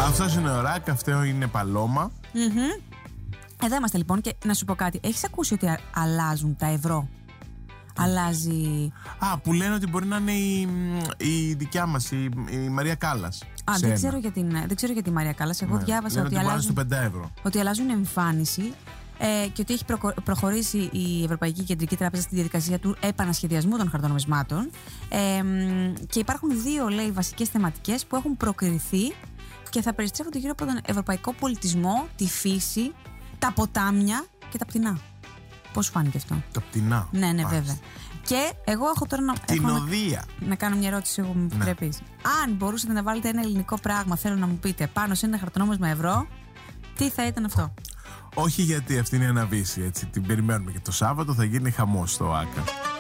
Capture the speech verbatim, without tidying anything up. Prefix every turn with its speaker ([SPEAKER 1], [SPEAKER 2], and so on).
[SPEAKER 1] Αυτός είναι ο Ρακ, αυτό είναι Παλώμα.
[SPEAKER 2] Mm-hmm. Εδώ είμαστε λοιπόν και να σου πω κάτι. Έχεις ακούσει ότι α- αλλάζουν τα ευρώ? Αλλάζει.
[SPEAKER 1] Α, που λένε ότι μπορεί να είναι η, η δικιά μας, η, η Μαρία Κάλλας.
[SPEAKER 2] Α, δεν ξέρω, για την, δεν ξέρω για τη Μαρία Κάλλας. Εγώ
[SPEAKER 1] Ναι.
[SPEAKER 2] διάβασα
[SPEAKER 1] Λένε
[SPEAKER 2] ότι,
[SPEAKER 1] ότι
[SPEAKER 2] αλλάζουν,
[SPEAKER 1] στο πέντε ευρώ.
[SPEAKER 2] ότι αλλάζουν εμφάνιση ε, και ότι έχει προκο- προχωρήσει η Ευρωπαϊκή Κεντρική Τράπεζα στη διαδικασία του επανασχεδιασμού των χαρτονομισμάτων. Ε, και υπάρχουν δύο, λέει, βασικές θεματικές που έχουν προκριθεί και θα περιστρέφονται γύρω από τον ευρωπαϊκό πολιτισμό, τη φύση, τα ποτάμια και τα πτηνά. Πώς σου φάνηκε αυτό?
[SPEAKER 1] Τα πτηνά.
[SPEAKER 2] Ναι, ναι,
[SPEAKER 1] Μάλιστα.
[SPEAKER 2] βέβαια. Και εγώ έχω τώρα να,
[SPEAKER 1] Την
[SPEAKER 2] έχω να,
[SPEAKER 1] οδεία.
[SPEAKER 2] να κάνω μια ερώτηση, εγώ μου επιτρέπεις. Αν μπορούσατε να βάλετε ένα ελληνικό πράγμα, θέλω να μου πείτε, πάνω σε ένα χαρτονόμισμα ευρώ, τι θα ήταν αυτό?
[SPEAKER 1] Όχι, γιατί αυτή είναι η αναβίση, έτσι. Την περιμένουμε και το Σάββατο, θα γίνει χαμός στο Άκα.